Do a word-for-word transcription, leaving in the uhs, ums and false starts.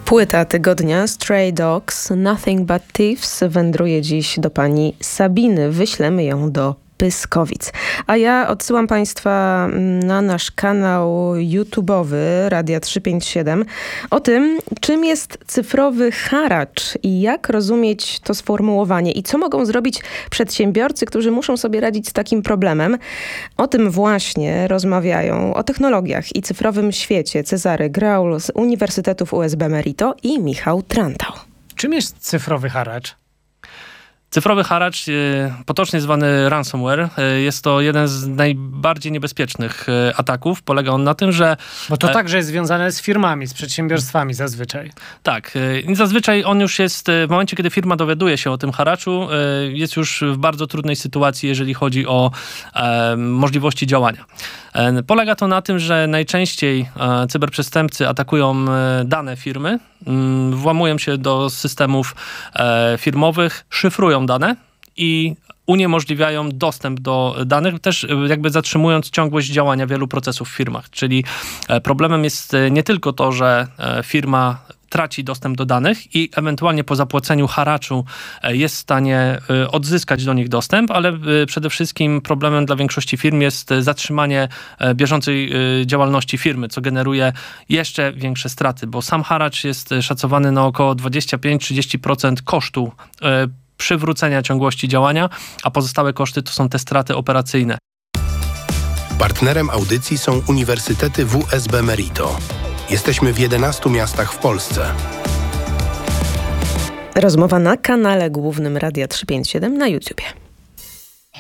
Płyta tygodnia Stray Dogs, Nothing But Thieves wędruje dziś do pani Sabiny. Wyślemy ją do Pyskowic. A ja odsyłam Państwa na nasz kanał YouTube'owy Radia trzysta pięćdziesiąt siedem o tym, czym jest cyfrowy haracz i jak rozumieć to sformułowanie i co mogą zrobić przedsiębiorcy, którzy muszą sobie radzić z takim problemem. O tym właśnie rozmawiają, o technologiach i cyfrowym świecie Cezary Graul z Uniwersytetów U S B Merito i Michał Trantał. Czym jest cyfrowy haracz? Cyfrowy haracz, potocznie zwany ransomware, jest to jeden z najbardziej niebezpiecznych ataków. Polega on na tym, że... Bo to także jest związane z firmami, z przedsiębiorstwami zazwyczaj. Tak. I zazwyczaj on już jest, w momencie, kiedy firma dowiaduje się o tym haraczu, jest już w bardzo trudnej sytuacji, jeżeli chodzi o e, możliwości działania. E, polega to na tym, że najczęściej e, cyberprzestępcy atakują e, dane firmy, m, włamują się do systemów e, firmowych, szyfrują dane i uniemożliwiają dostęp do danych, też jakby zatrzymując ciągłość działania wielu procesów w firmach. Czyli problemem jest nie tylko to, że firma traci dostęp do danych i ewentualnie po zapłaceniu haraczu jest w stanie odzyskać do nich dostęp, ale przede wszystkim problemem dla większości firm jest zatrzymanie bieżącej działalności firmy, co generuje jeszcze większe straty, bo sam haracz jest szacowany na około dwadzieścia pięć do trzydziestu procent kosztu przywrócenia ciągłości działania, a pozostałe koszty to są te straty operacyjne. Partnerem audycji są Uniwersytety W S B Merito. Jesteśmy w jedenastu miastach w Polsce. Rozmowa na kanale głównym Radia trzysta pięćdziesiąt siedem na YouTubie.